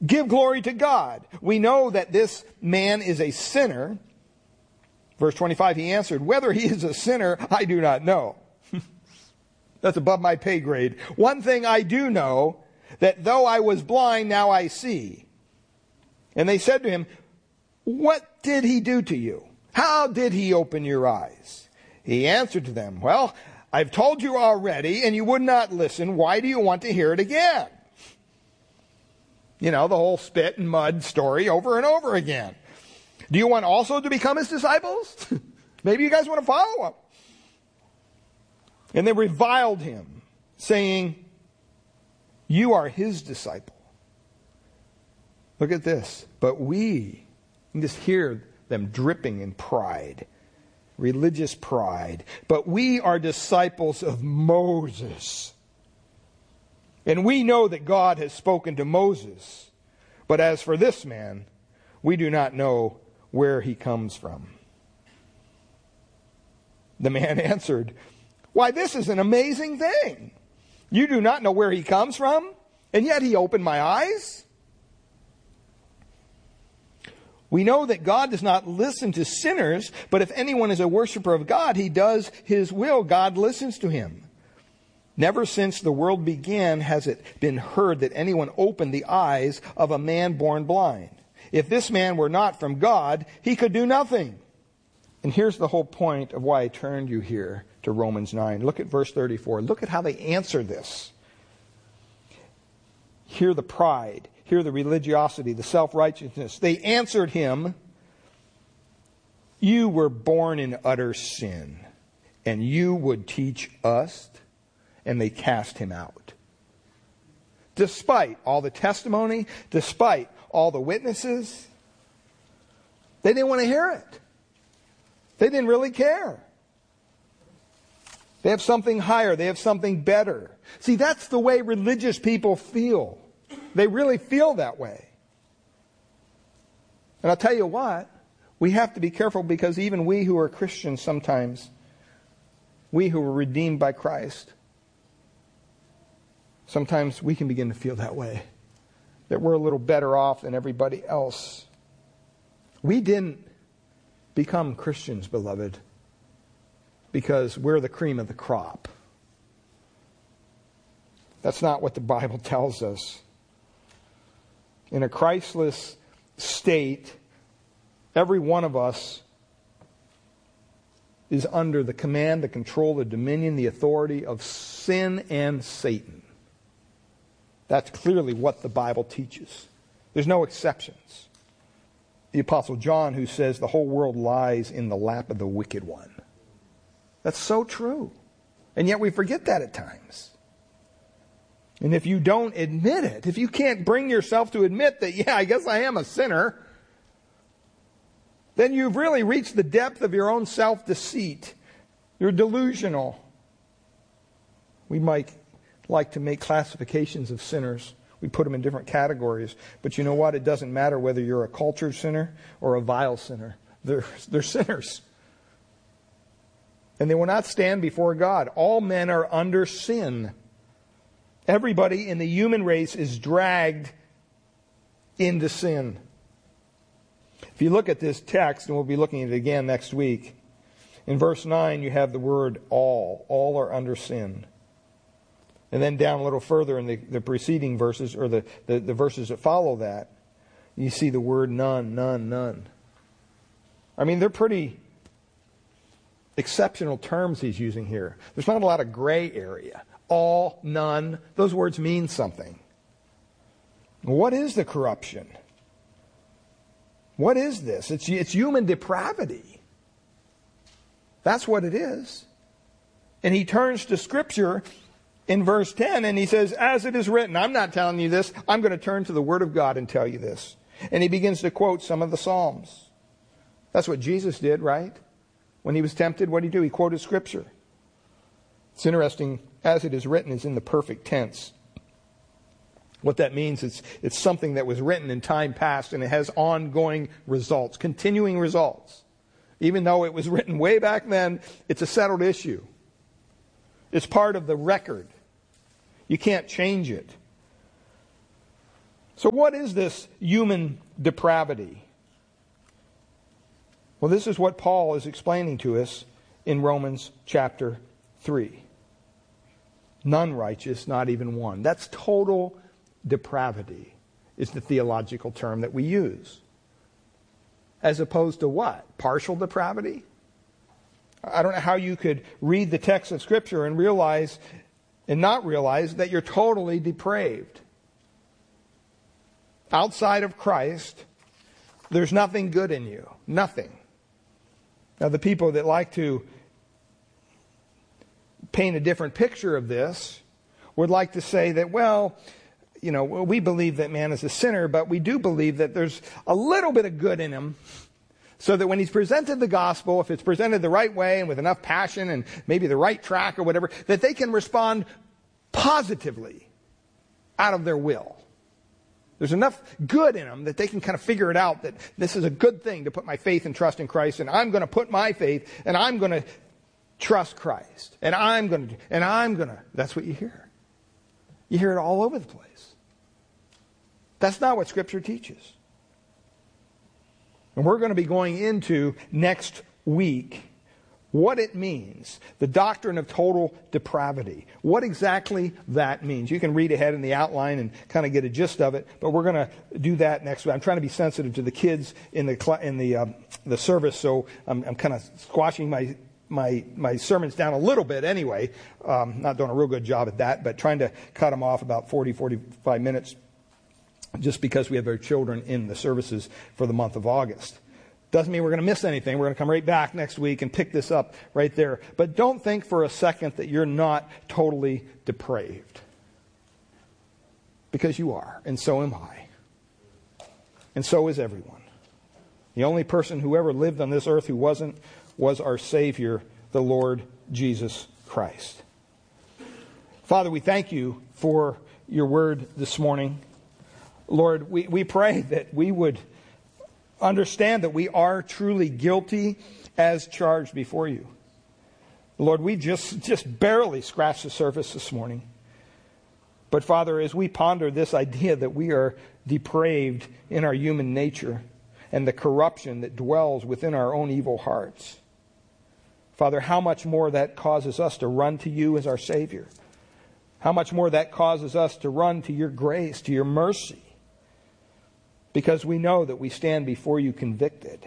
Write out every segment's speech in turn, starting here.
Give glory to God. We know that this man is a sinner. Verse 25, he answered, whether he is a sinner, I do not know. That's above my pay grade. One thing I do know, that though I was blind, now I see. And they said to him, what did he do to you? How did he open your eyes? He answered to them, well, I've told you already, and you would not listen. Why do you want to hear it again? You know, the whole spit and mud story over and over again. Do you want also to become his disciples? Maybe you guys want to follow him. And they reviled him, saying, you are his disciple. Look at this. But we, you can just hear them dripping in pride, religious pride. But we are disciples of Moses. And we know that God has spoken to Moses. But as for this man, we do not know where he comes from. The man answered, why, this is an amazing thing. You do not know where he comes from, and yet he opened my eyes. We know that God does not listen to sinners, but if anyone is a worshiper of God, he does his will. God listens to him. Never since the world began has it been heard that anyone opened the eyes of a man born blind. If this man were not from God, he could do nothing. And here's the whole point of why I turned you here to Romans 9. Look at verse 34. Look at how they answer this. Hear the pride. Hear the religiosity, the self-righteousness. They answered him, you were born in utter sin, and you would teach us? And they cast him out. Despite all the testimony, despite all the witnesses, they didn't want to hear it. They didn't really care. They have something higher. They have something better. See, that's the way religious people feel. They really feel that way. And I'll tell you what, we have to be careful because even we who are Christians sometimes, we who are redeemed by Christ, sometimes we can begin to feel that way. That we're a little better off than everybody else. We didn't become Christians, beloved, because we're the cream of the crop. That's not what the Bible tells us. In a Christless state, every one of us is under the command, the control, the dominion, the authority of sin and Satan. That's clearly what the Bible teaches. There's no exceptions. The Apostle John, who says the whole world lies in the lap of the wicked one. That's so true. And yet we forget that at times. And if you don't admit it, if you can't bring yourself to admit that, yeah, I guess I am a sinner, then you've really reached the depth of your own self-deceit. You're delusional. We might like to make classifications of sinners. We put them in different categories. But you know what? It doesn't matter whether you're a cultured sinner or a vile sinner. They're sinners. And they will not stand before God. All men are under sin. Everybody in the human race is dragged into sin. If you look at this text, and we'll be looking at it again next week, in verse 9 you have the word all. All are under sin. And then down a little further in the preceding verses, or the verses that follow that, you see the word none, none, none. I mean, they're pretty exceptional terms he's using here. There's not a lot of gray area. All, none, those words mean something. What is the corruption? What is this? It's human depravity. That's what it is. And he turns to Scripture in verse 10 and he says, as it is written. I'm not telling you this. I'm going to turn to the Word of God and tell you this. And he begins to quote some of the Psalms. That's what Jesus did, right? When he was tempted, what did he do? He quoted Scripture. It's interesting, as it is written is in the perfect tense. What that means is it's something that was written in time past and it has ongoing results, continuing results. Even though it was written way back then, it's a settled issue. It's part of the record. You can't change it. So what is this human depravity? Well, this is what Paul is explaining to us in Romans chapter 3. None righteous, not even one. That's total depravity, is the theological term that we use. As opposed to what? Partial depravity? I don't know how you could read the text of Scripture and realize and not realize that you're totally depraved. Outside of Christ, there's nothing good in you. Nothing. Now, the people that like to paint a different picture of this would like to say that, well, we believe that man is a sinner, but we do believe that there's a little bit of good in him, so that when he's presented the gospel, if it's presented the right way and with enough passion and maybe the right track or whatever, that they can respond positively out of their will. There's enough good in them that they can kind of figure it out that this is a good thing to put my faith and trust in Christ, and I'm going to put my faith and I'm going to trust Christ. And I'm going to. That's what you hear. You hear it all over the place. That's not what Scripture teaches. And we're going to be going into next week what it means, the doctrine of total depravity, what exactly that means. You can read ahead in the outline and kind of get a gist of it, but we're going to do that next week. I'm trying to be sensitive to the kids in the service, so I'm kind of squashing my sermons down a little bit anyway. Not doing a real good job at that, but trying to cut them off about 45 minutes just because we have our children in the services for the month of August. Doesn't mean we're going to miss anything. We're going to come right back next week and pick this up right there. But don't think for a second that you're not totally depraved. Because you are, and so am I. And so is everyone. The only person who ever lived on this earth who wasn't was our Savior, the Lord Jesus Christ. Father, we thank you for your word this morning. Lord, we pray that we would understand that we are truly guilty as charged before you. Lord, we just barely scratched the surface this morning. But Father, as we ponder this idea that we are depraved in our human nature and the corruption that dwells within our own evil hearts, Father, how much more that causes us to run to you as our Savior. How much more that causes us to run to your grace, to your mercy. Because we know that we stand before you convicted.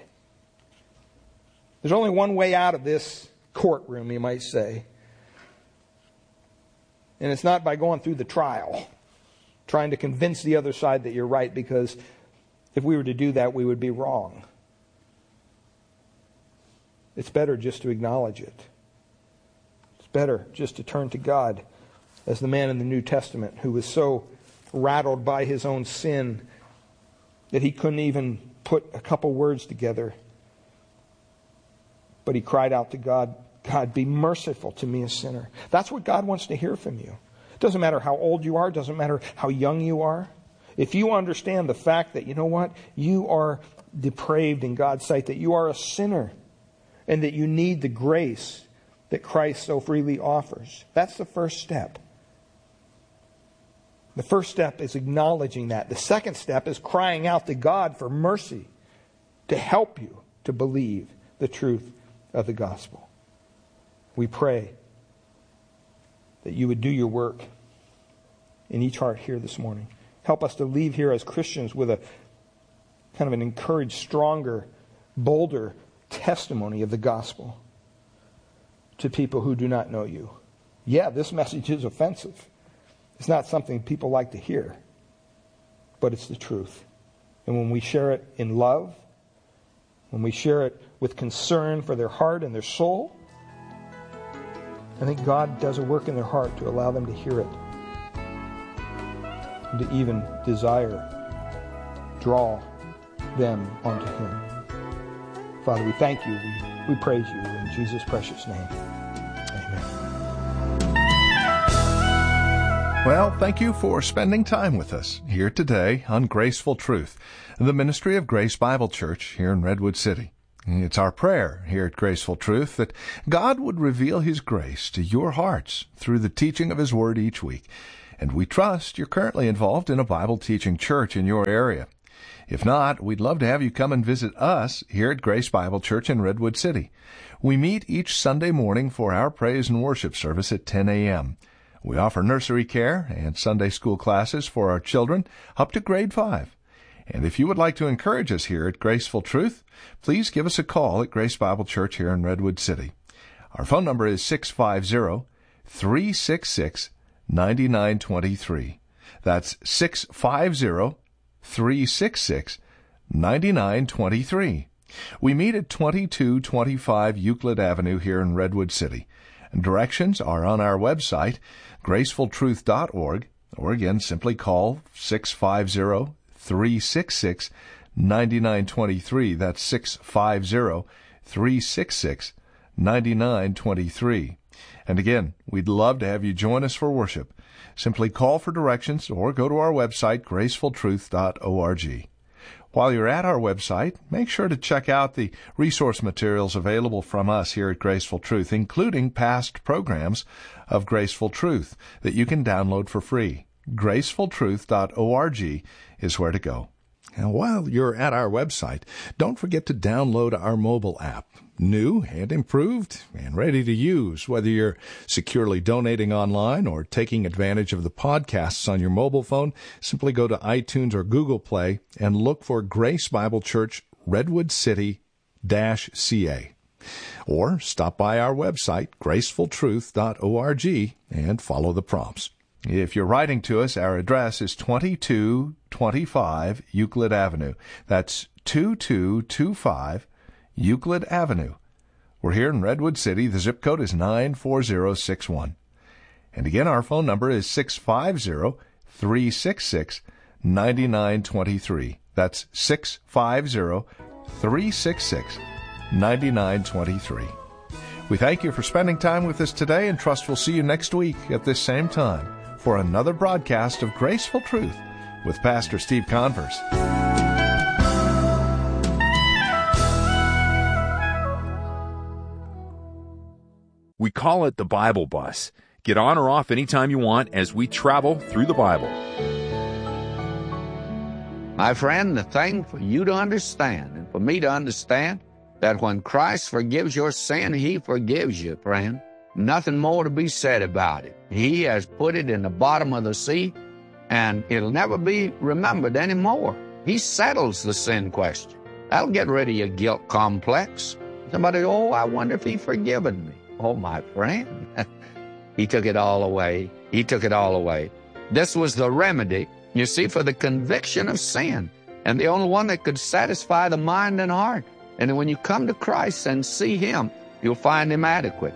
There's only one way out of this courtroom, you might say. And it's not by going through the trial, trying to convince the other side that you're right, because if we were to do that, we would be wrong. It's better just to acknowledge it. It's better just to turn to God, as the man in the New Testament who was so rattled by his own sin that he couldn't even put a couple words together. But he cried out to God, God, be merciful to me, a sinner. That's what God wants to hear from you. It doesn't matter how old you are. It doesn't matter how young you are. If you understand the fact that, you know what, you are depraved in God's sight, that you are a sinner, and that you need the grace that Christ so freely offers. That's the first step. The first step is acknowledging that. The second step is crying out to God for mercy to help you to believe the truth of the gospel. We pray that you would do your work in each heart here this morning. Help us to leave here as Christians with a kind of an encouraged, stronger, bolder testimony of the gospel to people who do not know you. Yeah, this message is offensive. It's not something people like to hear, but it's the truth. And when we share it in love, when we share it with concern for their heart and their soul, I think God does a work in their heart to allow them to hear it and to even desire, draw them onto Him. Father, we thank you. We praise you in Jesus' precious name. Amen. Well, thank you for spending time with us here today on Graceful Truth, the ministry of Grace Bible Church here in Redwood City. It's our prayer here at Graceful Truth that God would reveal His grace to your hearts through the teaching of His Word each week, And we trust you're currently involved in a Bible teaching church in your area. If not, we'd love to have you come and visit us here at Grace Bible Church in Redwood City. We meet each Sunday morning for our praise and worship service at 10 a.m. We offer nursery care and Sunday school classes for our children up to grade 5. And if you would like to encourage us here at Graceful Truth, please give us a call at Grace Bible Church here in Redwood City. Our phone number is 650-366-9923. That's 650-366-9923. We meet at 2225 Euclid Avenue here in Redwood City. Directions are on our website, gracefultruth.org, or again, simply call 650-366-9923. That's 650-366-9923. And again, we'd love to have you join us for worship. Simply call for directions or go to our website, gracefultruth.org. While you're at our website, make sure to check out the resource materials available from us here at Graceful Truth, including past programs of Graceful Truth that you can download for free. gracefultruth.org is where to go. And while you're at our website, don't forget to download our mobile app. New and improved and ready to use, whether you're securely donating online or taking advantage of the podcasts on your mobile phone. Simply go to iTunes or Google Play and look for Grace Bible Church Redwood City-CA. Or stop by our website, gracefultruth.org, and follow the prompts. If you're writing to us, our address is 2225 Euclid Avenue. That's 2225 Euclid Avenue. We're here in Redwood City. The zip code is 94061. And again, our phone number is 650-366-9923. That's 650-366-9923. We thank you for spending time with us today and trust we'll see you next week at this same time for another broadcast of Graceful Truth with Pastor Steve Converse. We call it the Bible Bus. Get on or off anytime you want as we travel through the Bible. My friend, the thing for you to understand and for me to understand that when Christ forgives your sin, He forgives you, friend. Nothing more to be said about it. He has put it in the bottom of the sea, and it'll never be remembered anymore. He settles the sin question. That'll get rid of your guilt complex. Somebody, I wonder if He's forgiven me. Oh, my friend, He took it all away. He took it all away. This was the remedy, you see, for the conviction of sin, and the only one that could satisfy the mind and heart. And when you come to Christ and see Him, you'll find Him adequate.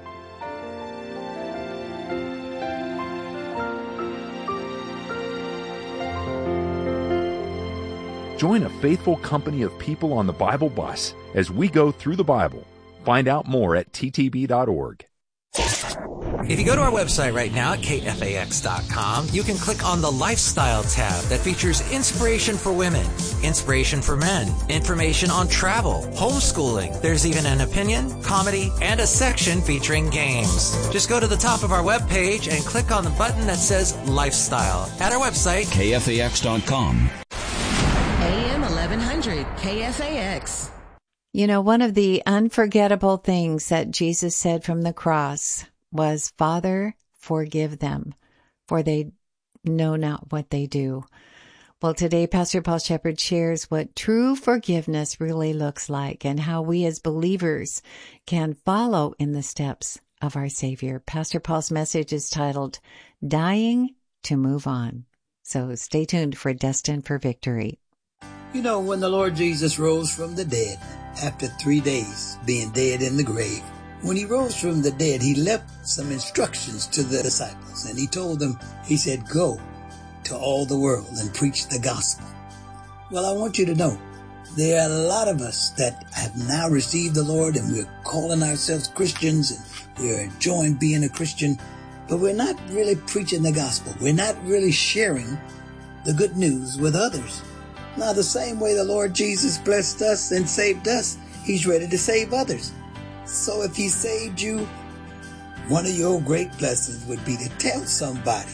Join a faithful company of people on the Bible Bus as we go through the Bible. Find out more at ttb.org. If you go to our website right now at kfax.com, you can click on the Lifestyle tab that features inspiration for women, inspiration for men, information on travel, homeschooling. There's even an opinion, comedy, and a section featuring games. Just go to the top of our webpage and click on the button that says Lifestyle at our website, kfax.com. AM 1100 KFAX. You know, one of the unforgettable things that Jesus said from the cross was, Father, forgive them, for they know not what they do. Well, today, Pastor Paul Shepherd shares what true forgiveness really looks like and how we as believers can follow in the steps of our Savior. Pastor Paul's message is titled, Dying to Move On. So stay tuned for Destined for Victory. You know, when the Lord Jesus rose from the dead, after 3 days being dead in the grave, when He rose from the dead, He left some instructions to the disciples. And He told them, He said, go to all the world and preach the gospel. Well, I want you to know, there are a lot of us that have now received the Lord, and we're calling ourselves Christians, and we're enjoying being a Christian, but we're not really preaching the gospel. We're not really sharing the good news with others. Now, the same way the Lord Jesus blessed us and saved us, He's ready to save others. So if He saved you, one of your great blessings would be to tell somebody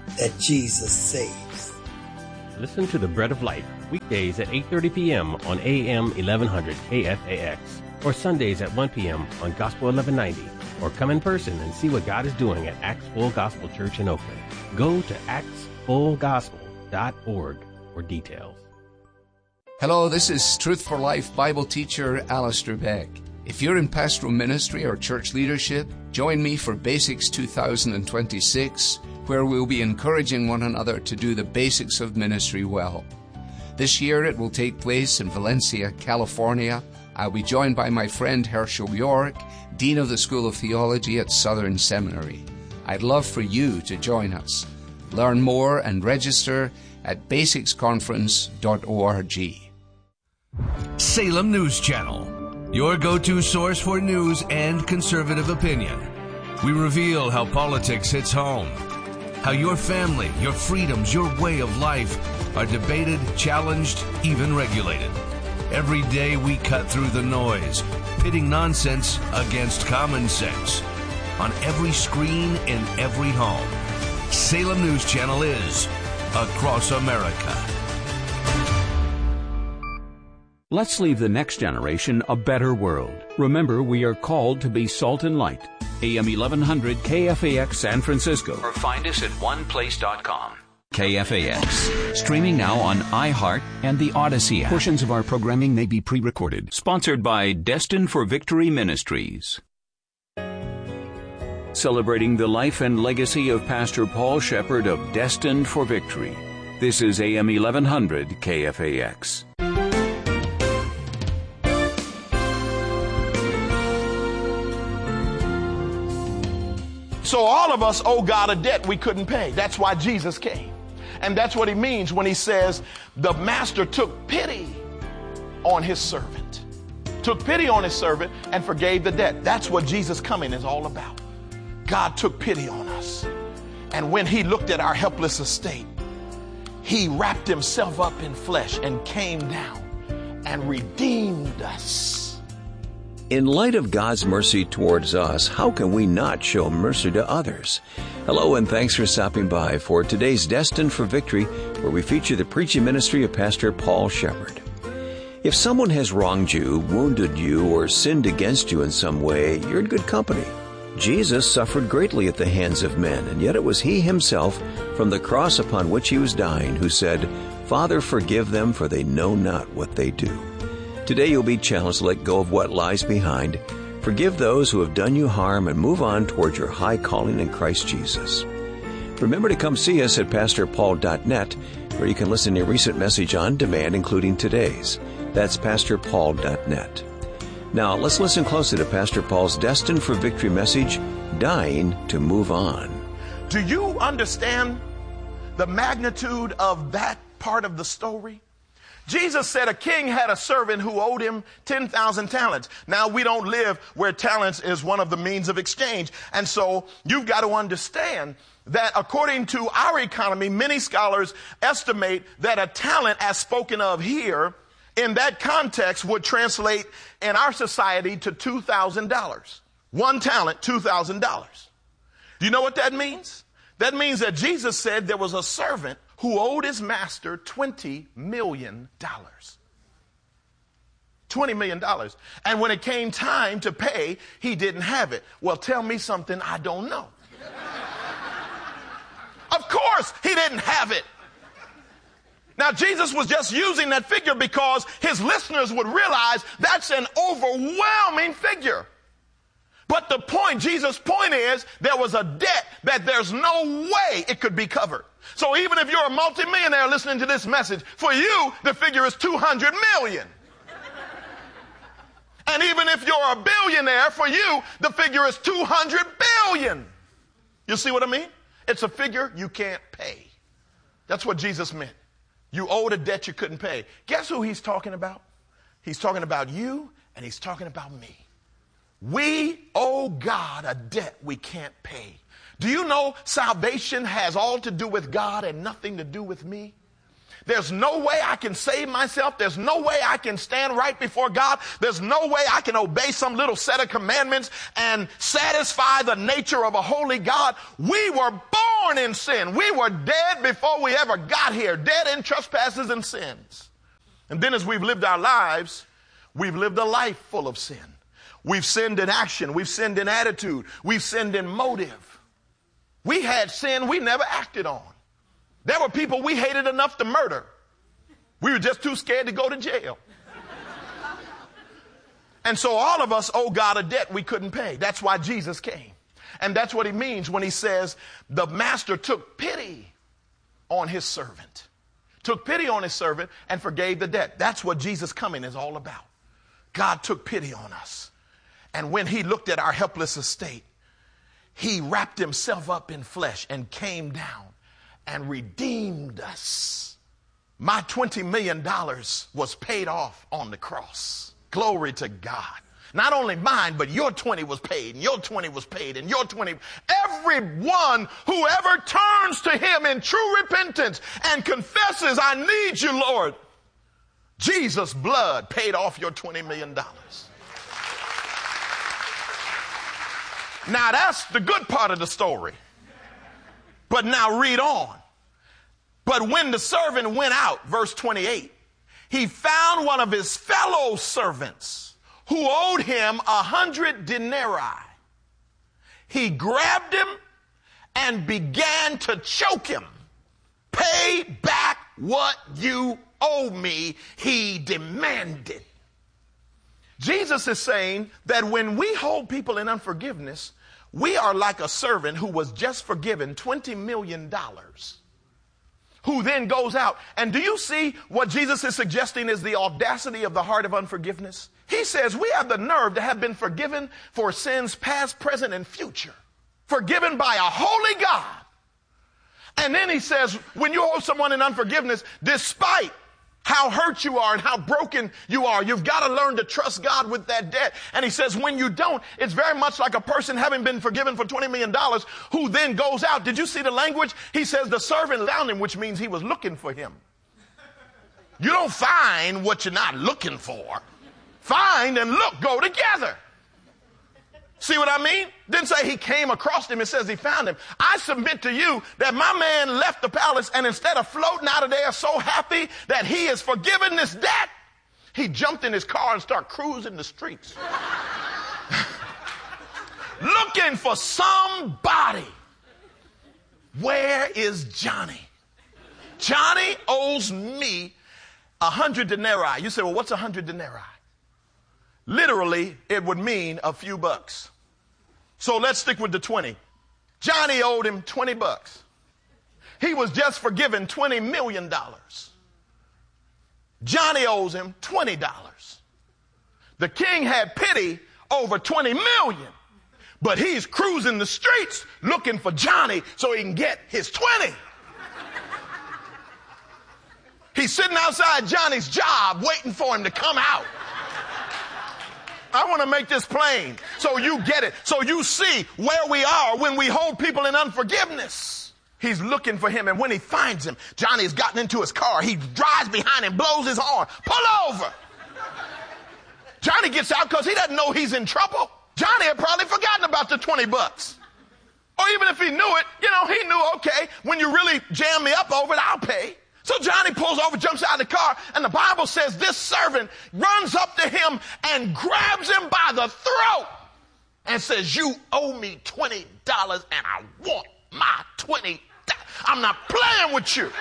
that Jesus saves. Listen to The Bread of Life weekdays at 8:30 p.m. on AM 1100 KFAX or Sundays at 1 p.m. on Gospel 1190, or come in person and see what God is doing at Acts Full Gospel Church in Oakland. Go to actsfullgospel.org for details. Hello, this is Truth for Life Bible teacher Alistair Beck. If you're in pastoral ministry or church leadership, join me for Basics 2026, where we'll be encouraging one another to do the basics of ministry well. This year it will take place in Valencia, California. I'll be joined by my friend Herschel York, Dean of the School of Theology at Southern Seminary. I'd love for you to join us. Learn more and register at basicsconference.org. Salem News Channel, your go-to source for news and conservative opinion. We reveal how politics hits home, how your family, your freedoms, your way of life are debated, challenged, even regulated. Every day we cut through the noise, pitting nonsense against common sense. On every screen, in every home, Salem News Channel is across America. Let's leave the next generation a better world. Remember, we are called to be salt and light. AM 1100 KFAX San Francisco. Or find us at oneplace.com. KFAX. Streaming now on iHeart and the Odyssey app. Portions of our programming may be pre-recorded. Sponsored by Destined for Victory Ministries. Celebrating the life and legacy of Pastor Paul Shepherd of Destined for Victory. This is AM 1100 KFAX. So all of us owe God a debt we couldn't pay. That's why Jesus came. And that's what he means when he says the master took pity on his servant. Took pity on his servant and forgave the debt. That's what Jesus coming is all about. God took pity on us. And when he looked at our helpless estate, he wrapped himself up in flesh and came down and redeemed us. In light of God's mercy towards us, how can we not show mercy to others? Hello, and thanks for stopping by for today's Destined for Victory, where we feature the preaching ministry of Pastor Paul Shepherd. If someone has wronged you, wounded you, or sinned against you in some way, you're in good company. Jesus suffered greatly at the hands of men, and yet it was he himself, from the cross upon which he was dying, who said, "Father, forgive them, for they know not what they do." Today you'll be challenged to let go of what lies behind, forgive those who have done you harm, and move on towards your high calling in Christ Jesus. Remember to come see us at PastorPaul.net, where you can listen to a recent message on demand, including today's. That's PastorPaul.net. Now let's listen closely to Pastor Paul's Destined for Victory message, Dying to Move On. Do you understand the magnitude of that part of the story? Jesus said a king had a servant who owed him 10,000 talents. Now, we don't live where talents is one of the means of exchange. And so you've got to understand that according to our economy, many scholars estimate that a talent as spoken of here in that context would translate in our society to $2,000. One talent, $2,000. Do you know what that means? That means that Jesus said there was a servant who owed his master $20 million. $20 million. And when it came time to pay, he didn't have it. Well, tell me something I don't know. Of course, he didn't have it. Now, Jesus was just using that figure because his listeners would realize that's an overwhelming figure. But the point, Jesus' point is, there was a debt that there's no way it could be covered. So even if you're a multimillionaire listening to this message, for you, the figure is 200 million. And even if you're a billionaire, for you, the figure is 200 billion. You see what I mean? It's a figure you can't pay. That's what Jesus meant. You owed a debt you couldn't pay. Guess who he's talking about? He's talking about you, and he's talking about me. We owe God a debt we can't pay. Do you know salvation has all to do with God and nothing to do with me? There's no way I can save myself. There's no way I can stand right before God. There's no way I can obey some little set of commandments and satisfy the nature of a holy God. We were born in sin. We were dead before we ever got here, dead in trespasses and sins. And then as we've lived our lives, we've lived a life full of sin. We've sinned in action. We've sinned in attitude. We've sinned in motive. We had sin we never acted on. There were people we hated enough to murder. We were just too scared to go to jail. And so all of us owe God a debt we couldn't pay. That's why Jesus came. And that's what he means when he says the master took pity on his servant. Took pity on his servant and forgave the debt. That's what Jesus coming is all about. God took pity on us. And when he looked at our helpless estate, he wrapped himself up in flesh and came down and redeemed us. My $20 million was paid off on the cross. Glory to God. Not only mine, but your 20 was paid, and your 20 was paid, and your 20. Everyone who ever turns to him in true repentance and confesses, I need you, Lord, Jesus' blood paid off your $20 million. Now that's the good part of the story. But now read on. But when the servant went out, verse 28, he found one of his fellow servants who owed him 100 denarii. He grabbed him and began to choke him. Pay back what you owe me, he demanded. Jesus is saying that when we hold people in unforgiveness, we are like a servant who was just forgiven $20 million, who then goes out. And do you see what Jesus is suggesting is the audacity of the heart of unforgiveness? He says we have the nerve to have been forgiven for sins past, present, and future. Forgiven by a holy God. And then he says when you owe someone in unforgiveness, despite how hurt you are and how broken you are, you've got to learn to trust God with that debt. And he says when you don't, it's very much like a person having been forgiven for $20 million who then goes out. Did you see the language? He says the servant found him, which means he was looking for him. You don't find what you're not looking for. Find and look go together. See what I mean? Didn't say he came across him. It says he found him. I submit to you that my man left the palace, and instead of floating out of there so happy that he has forgiven this debt, he jumped in his car and started cruising the streets. Looking for somebody. Where is Johnny? Johnny owes me 100 denarii. You say, well, what's 100 denarii? Literally, it would mean a few bucks. So let's stick with the 20. Johnny owed him 20 bucks. He was just forgiven $20 million. Johnny owes him $20. The king had pity over 20 million, but he's cruising the streets looking for Johnny so he can get his 20. He's sitting outside Johnny's job waiting for him to come out. I want to make this plain so you get it, so you see where we are when we hold people in unforgiveness. He's looking for him, and when he finds him, Johnny's gotten into his car. He drives behind him, blows his horn. Pull over. Johnny gets out because he doesn't know he's in trouble. Johnny had probably forgotten about the 20 bucks. Or even if he knew it, he knew, okay, when you really jam me up over it, I'll pay. So Johnny pulls over, jumps out of the car, and the Bible says this servant runs up to him and grabs him by the throat and says, you owe me $20 and I want my $20. I'm not playing with you.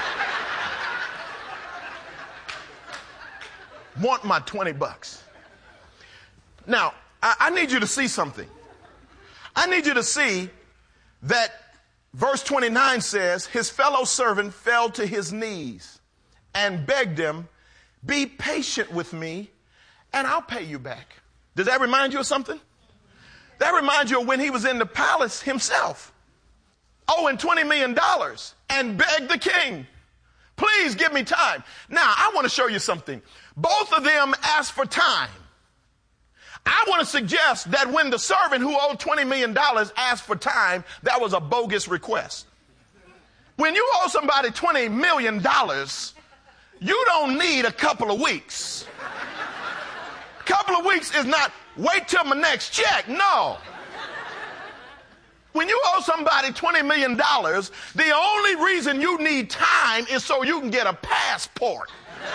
Want my 20 bucks. Now, I need you to see something. I need you to see that verse 29 says, his fellow servant fell to his knees and begged him, be patient with me and I'll pay you back. Does that remind you of something? That reminds you of when he was in the palace himself, owing $20 million and begged the king, please give me time. Now, I want to show you something. Both of them asked for time. I want to suggest that when the servant who owed $20 million asked for time, that was a bogus request. When you owe somebody $20 million, you don't need a couple of weeks. A couple of weeks is not wait till my next check. No. When you owe somebody $20 million, the only reason you need time is so you can get a passport.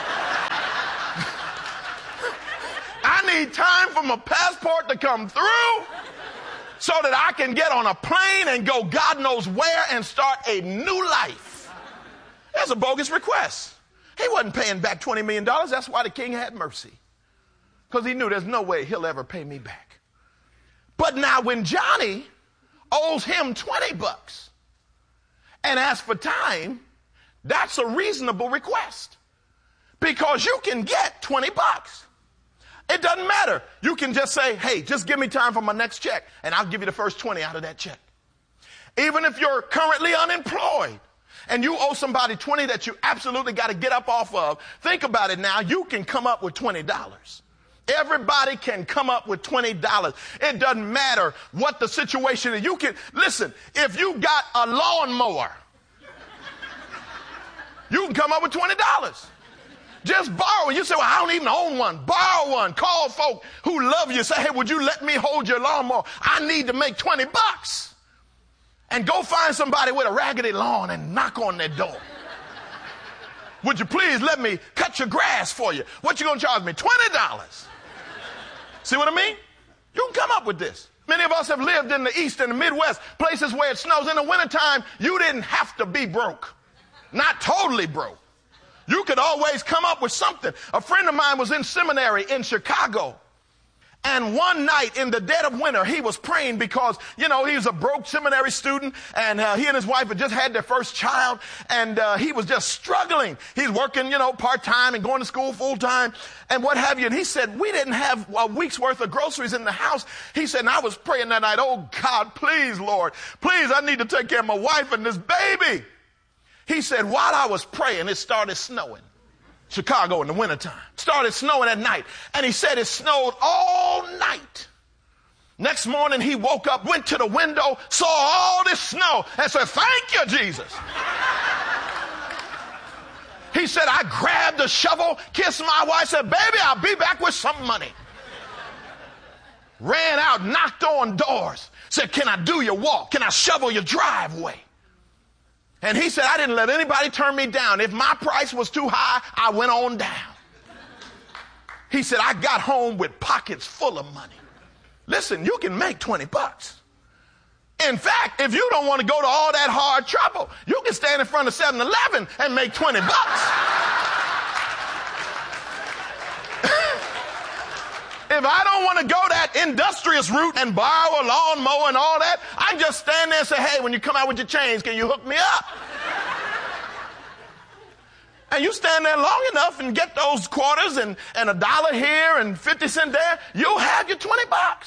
I need time for my passport to come through so that I can get on a plane and go God knows where and start a new life. That's a bogus request. He wasn't paying back $20 million. That's why the king had mercy. Because he knew there's no way he'll ever pay me back. But now when Johnny owes him $20 and asks for time, that's a reasonable request. Because you can get $20. It doesn't matter. You can just say, hey, just give me time for my next check, and I'll give you the first 20 out of that check. Even if you're currently unemployed and you owe somebody 20 that you absolutely got to get up off of, think about it now. You can come up with $20. Everybody can come up with $20. It doesn't matter what the situation is. You can, listen, if you got a lawnmower, you can come up with $20. Just borrow. You say, well, I don't even own one. Borrow one. Call folk who love you. Say, hey, would you let me hold your lawnmower? I need to make $20. And go find somebody with a raggedy lawn and knock on their door. Would you please let me cut your grass for you? What you going to charge me? $20. See what I mean? You can come up with this. Many of us have lived in the East and the Midwest, places where it snows. In the wintertime, you didn't have to be broke. Not totally broke. You could always come up with something. A friend of mine was in seminary in Chicago. And one night in the dead of winter, he was praying because, he was a broke seminary student, and he and his wife had just had their first child, and he was just struggling. He's working, part-time and going to school full-time and what have you. And he said, we didn't have a week's worth of groceries in the house. He said, and I was praying that night, oh, God, please, Lord, please, I need to take care of my wife and this baby. He said, while I was praying, it started snowing. Chicago in the wintertime. Started snowing at night. And he said it snowed all night. Next morning he woke up, went to the window, saw all this snow, and said, thank you, Jesus. He said, I grabbed a shovel, kissed my wife, said, baby, I'll be back with some money. Ran out, knocked on doors, said, can I do your walk? Can I shovel your driveway? And he said, I didn't let anybody turn me down. If my price was too high, I went on down. He said, I got home with pockets full of money. Listen, you can make $20. In fact, if you don't want to go to all that hard trouble, you can stand in front of 7-Eleven and make $20. If I don't want to go that industrious route and borrow a lawnmower and all that, I can just stand there and say, hey, when you come out with your change, can you hook me up? And you stand there long enough and get those quarters and $1 here and 50 cents there, you'll have your $20.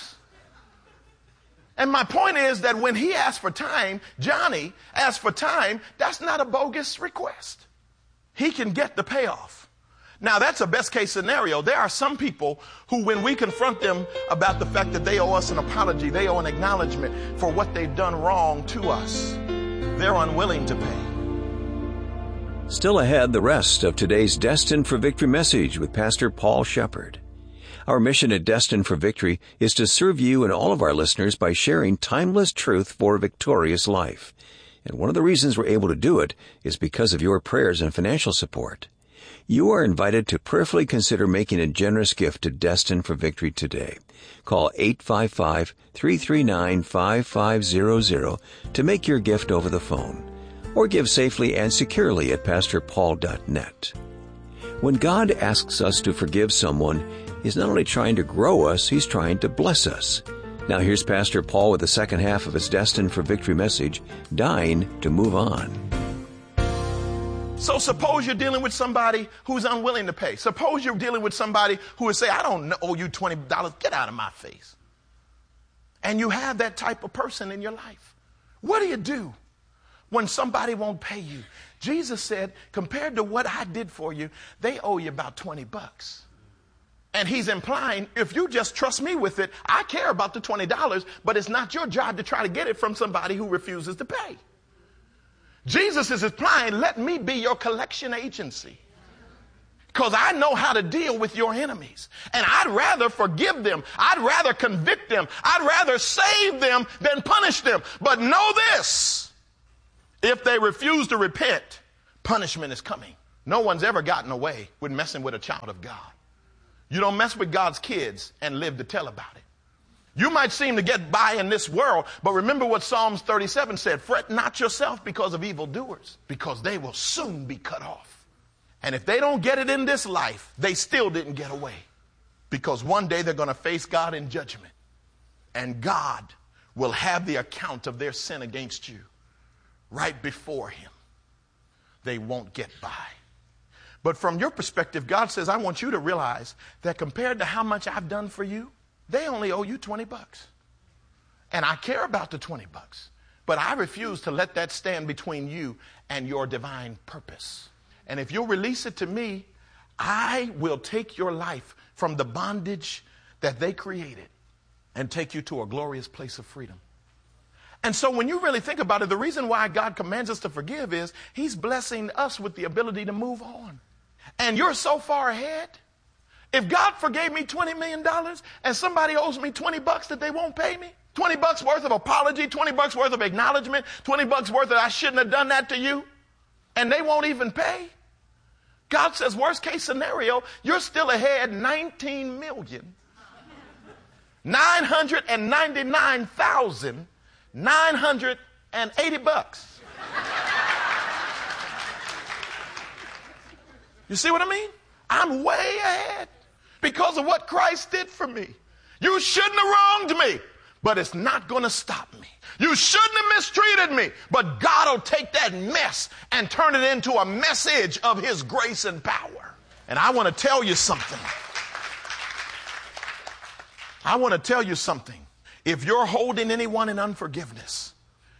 And my point is that when he asked for time, Johnny asked for time, that's not a bogus request. He can get the payoff. Now, that's a best case scenario. There are some people who, when we confront them about the fact that they owe us an apology, they owe an acknowledgement for what they've done wrong to us, they're unwilling to pay. Still ahead, the rest of today's Destined for Victory message with Pastor Paul Shepard. Our mission at Destined for Victory is to serve you and all of our listeners by sharing timeless truth for a victorious life. And one of the reasons we're able to do it is because of your prayers and financial support. You are invited to prayerfully consider making a generous gift to Destined for Victory today. Call 855-339-5500 to make your gift over the phone, or give safely and securely at pastorpaul.net. When God asks us to forgive someone, He's not only trying to grow us, He's trying to bless us. Now here's Pastor Paul with the second half of his Destined for Victory message, Dying to Move On. So suppose you're dealing with somebody who's unwilling to pay. Suppose you're dealing with somebody who would say, I don't owe you $20. Get out of my face. And you have that type of person in your life. What do you do when somebody won't pay you? Jesus said, compared to what I did for you, they owe you about $20. And he's implying, if you just trust me with it, I care about the $20, but it's not your job to try to get it from somebody who refuses to pay. Jesus is implying, let me be your collection agency. Because I know how to deal with your enemies. And I'd rather forgive them. I'd rather convict them. I'd rather save them than punish them. But know this. If they refuse to repent, punishment is coming. No one's ever gotten away with messing with a child of God. You don't mess with God's kids and live to tell about it. You might seem to get by in this world, but remember what Psalms 37 said. Fret not yourself because of evildoers, because they will soon be cut off. And if they don't get it in this life, they still didn't get away. Because one day they're going to face God in judgment. And God will have the account of their sin against you right before him. They won't get by. But from your perspective, God says, I want you to realize that compared to how much I've done for you, they only owe you $20. And I care about the $20. But I refuse to let that stand between you and your divine purpose. And if you'll release it to me, I will take your life from the bondage that they created and take you to a glorious place of freedom. And so when you really think about it, the reason why God commands us to forgive is he's blessing us with the ability to move on. And you're so far ahead. If God forgave me $20 million and somebody owes me $20 that they won't pay me, $20 worth of apology, $20 worth of acknowledgement, $20 worth of I shouldn't have done that to you, and they won't even pay. God says, worst case scenario, you're still ahead $19,999,980. You see what I mean? I'm way ahead because of what Christ did for me. You shouldn't have wronged me, but it's not going to stop me. You shouldn't have mistreated me, but God will take that mess and turn it into a message of his grace and power. And I want to tell you something. If you're holding anyone in unforgiveness,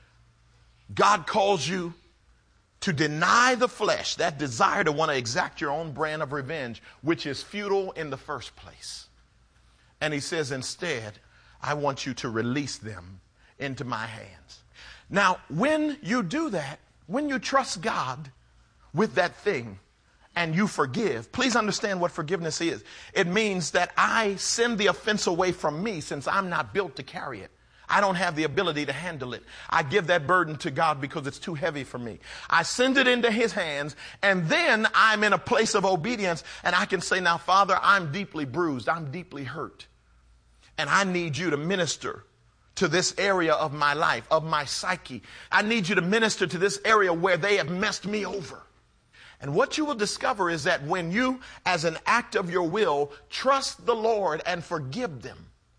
God calls you to deny the flesh, that desire to want to exact your own brand of revenge, which is futile in the first place. And he says, instead, I want you to release them into my hands. Now, when you do that, when you trust God with that thing and you forgive, please understand what forgiveness is. It means that I send the offense away from me since I'm not built to carry it. I don't have the ability to handle it. I give that burden to God because it's too heavy for me. I send it into his hands, and then I'm in a place of obedience, and I can say, now, Father, I'm deeply bruised. I'm deeply hurt. And I need you to minister to this area of my life, of my psyche. I need you to minister to this area where they have messed me over. And what you will discover is that when you, as an act of your will, trust the Lord and forgive them,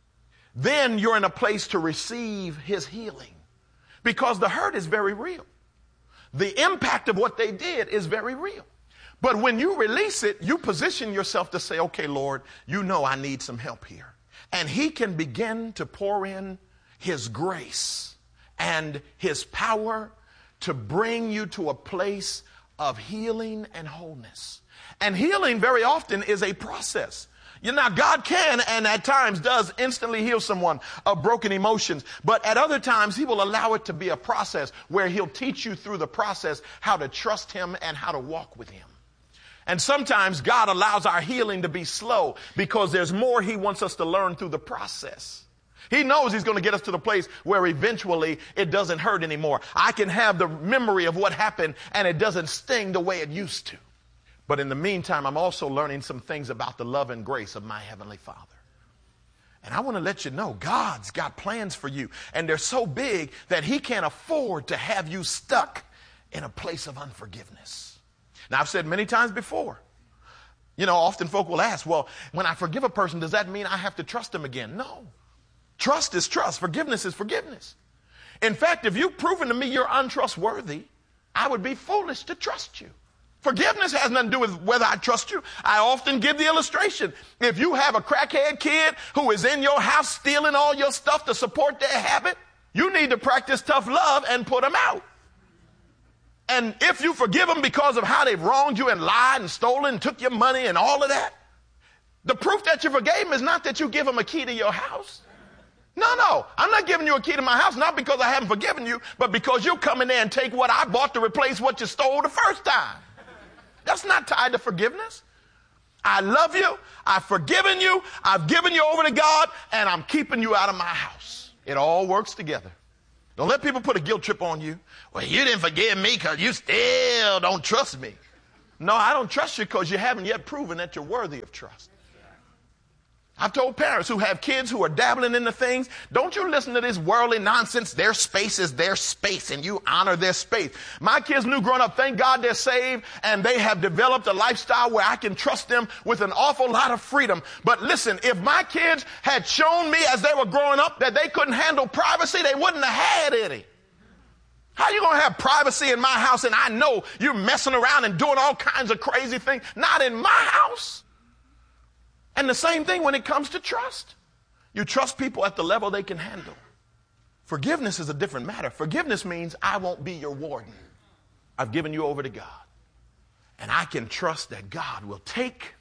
then you're in a place to receive his healing. Because the hurt is very real. The impact of what they did is very real. But when you release it, you position yourself to say, okay, Lord, you know I need some help here. And he can begin to pour in his grace and his power to bring you to a place of healing and wholeness. And healing very often is a process. You know, God can and at times does instantly heal someone of broken emotions. But at other times, he will allow it to be a process where he'll teach you through the process how to trust him and how to walk with him. And sometimes God allows our healing to be slow because there's more he wants us to learn through the process. He knows he's going to get us to the place where eventually it doesn't hurt anymore. I can have the memory of what happened and it doesn't sting the way it used to. But in the meantime, I'm also learning some things about the love and grace of my Heavenly Father. And I want to let you know, God's got plans for you. And they're so big that he can't afford to have you stuck in a place of unforgiveness. Now, I've said many times before, you know, often folk will ask, well, when I forgive a person, does that mean I have to trust them again? No. Trust is trust. Forgiveness is forgiveness. In fact, if you've proven to me you're untrustworthy, I would be foolish to trust you. Forgiveness has nothing to do with whether I trust you. I often give the illustration. If you have a crackhead kid who is in your house stealing all your stuff to support their habit, you need to practice tough love and put them out. And if you forgive them because of how they've wronged you and lied and stolen and took your money and all of that, the proof that you forgave them is not that you give them a key to your house. No, I'm not giving you a key to my house, not because I haven't forgiven you, but because you'll come in there and take what I bought to replace what you stole the first time. That's not tied to forgiveness. I love you. I've forgiven you. I've given you over to God, and I'm keeping you out of my house. It all works together. Don't let people put a guilt trip on you. Well, you didn't forgive me because you still don't trust me. No, I don't trust you because you haven't yet proven that you're worthy of trust. I've told parents who have kids who are dabbling into things, don't you listen to this worldly nonsense. Their space is their space, and you honor their space. My kids knew growing up, thank God they're saved, and they have developed a lifestyle where I can trust them with an awful lot of freedom. But listen, if my kids had shown me as they were growing up that they couldn't handle privacy, they wouldn't have had any. How you going to have privacy in my house and I know you're messing around and doing all kinds of crazy things? Not in my house. And the same thing when it comes to trust. You trust people at the level they can handle. Forgiveness is a different matter. Forgiveness means I won't be your warden. I've given you over to God. And I can trust that God will take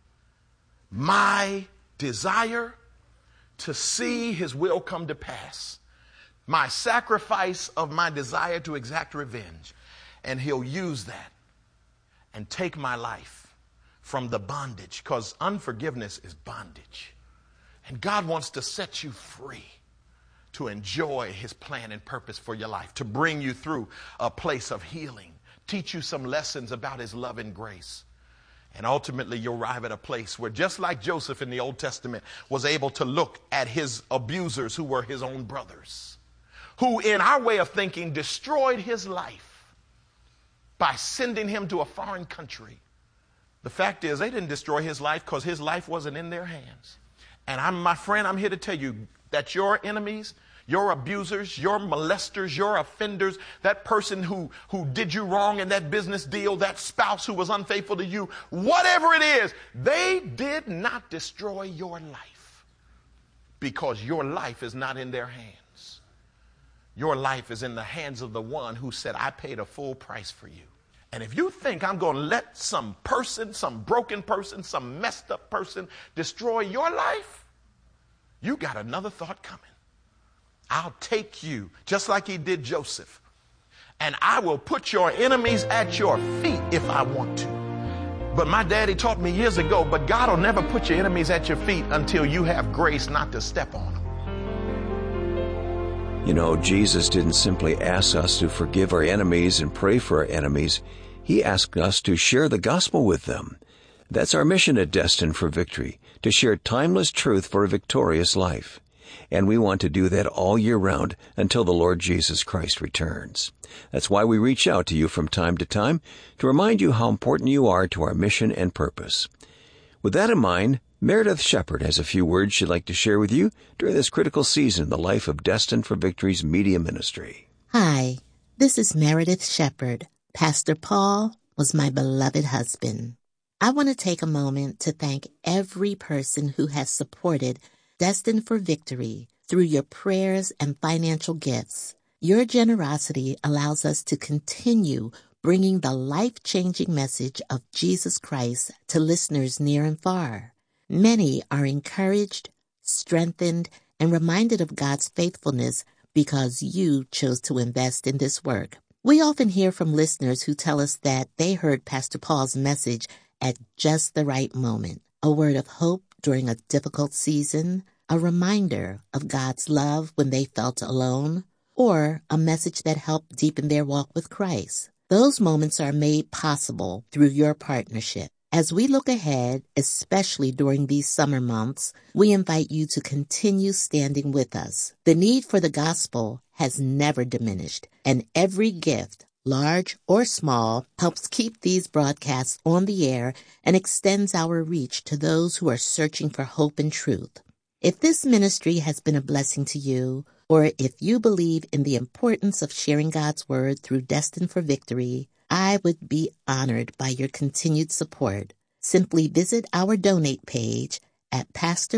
my desire to see his will come to pass, my sacrifice of my desire to exact revenge, and he'll use that and take my life from the bondage, because unforgiveness is bondage. And God wants to set you free to enjoy his plan and purpose for your life, to bring you through a place of healing, teach you some lessons about his love and grace. And ultimately you'll arrive at a place where, just like Joseph in the Old Testament was able to look at his abusers who were his own brothers, who in our way of thinking destroyed his life by sending him to a foreign country. The fact is, they didn't destroy his life because his life wasn't in their hands. And my friend, I'm here to tell you that your enemies, your abusers, your molesters, your offenders, that person who did you wrong in that business deal, that spouse who was unfaithful to you, whatever it is, they did not destroy your life because your life is not in their hands. Your life is in the hands of the one who said, I paid a full price for you. And if you think I'm going to let some person, some broken person, some messed up person destroy your life, you got another thought coming. I'll take you, just like he did Joseph, and I will put your enemies at your feet if I want to. But my daddy taught me years ago, but God will never put your enemies at your feet until you have grace not to step on them. You know, Jesus didn't simply ask us to forgive our enemies and pray for our enemies. He asked us to share the gospel with them. That's our mission at Destined for Victory, to share timeless truth for a victorious life. And we want to do that all year round until the Lord Jesus Christ returns. That's why we reach out to you from time to time to remind you how important you are to our mission and purpose. With that in mind, Meredith Shepard has a few words she'd like to share with you during this critical season in the life of Destined for Victory's media ministry. Hi, this is Meredith Shepard. Pastor Paul was my beloved husband. I want to take a moment to thank every person who has supported Destined for Victory through your prayers and financial gifts. Your generosity allows us to continue bringing the life-changing message of Jesus Christ to listeners near and far. Many are encouraged, strengthened, and reminded of God's faithfulness because you chose to invest in this work. We often hear from listeners who tell us that they heard Pastor Paul's message at just the right moment, a word of hope during a difficult season, a reminder of God's love when they felt alone, or a message that helped deepen their walk with Christ. Those moments are made possible through your partnership. As we look ahead, especially during these summer months, we invite you to continue standing with us. The need for the gospel has never diminished, and every gift, large or small, helps keep these broadcasts on the air and extends our reach to those who are searching for hope and truth. If this ministry has been a blessing to you, or if you believe in the importance of sharing God's Word through Destined for Victory, I would be honored by your continued support. Simply visit our donate page at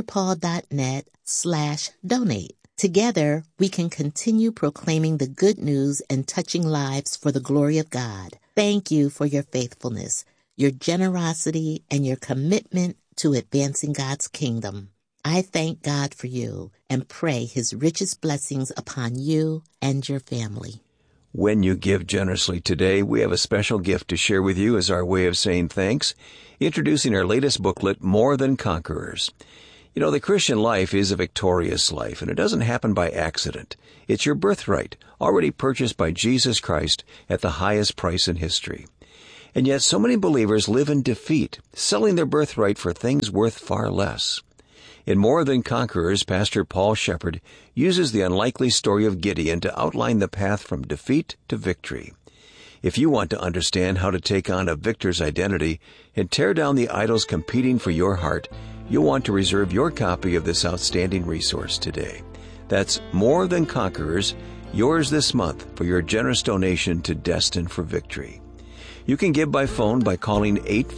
pastorpaul.net/donate. Together, we can continue proclaiming the good news and touching lives for the glory of God. Thank you for your faithfulness, your generosity, and your commitment to advancing God's kingdom. I thank God for you and pray His richest blessings upon you and your family. When you give generously today, we have a special gift to share with you as our way of saying thanks, introducing our latest booklet, More Than Conquerors. You know, the Christian life is a victorious life, and it doesn't happen by accident. It's your birthright, already purchased by Jesus Christ at the highest price in history. And yet so many believers live in defeat, selling their birthright for things worth far less. In More Than Conquerors, Pastor Paul Shepard uses the unlikely story of Gideon to outline the path from defeat to victory. If you want to understand how to take on a victor's identity and tear down the idols competing for your heart, you'll want to reserve your copy of this outstanding resource today. That's More Than Conquerors, yours this month for your generous donation to Destined for Victory. You can give by phone by calling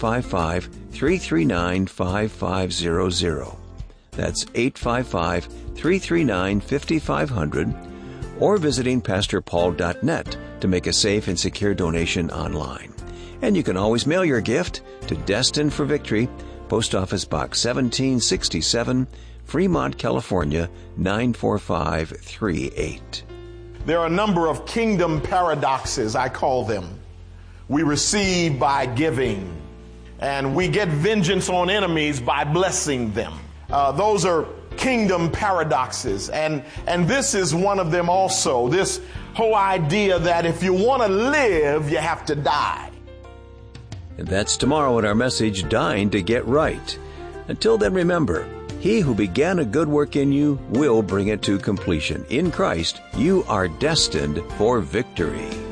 855-339-5500. That's 855-339-5500, or visiting PastorPaul.net to make a safe and secure donation online. And you can always mail your gift to Destined for Victory, Post Office Box 1767, Fremont, California, 94538. There are a number of kingdom paradoxes, I call them. We receive by giving, and we get vengeance on enemies by blessing them. Those are kingdom paradoxes, and this is one of them also. This whole idea that if you want to live, you have to die. And that's tomorrow in our message, Dying to Get Right. Until then, remember, He who began a good work in you will bring it to completion. In Christ, you are destined for victory.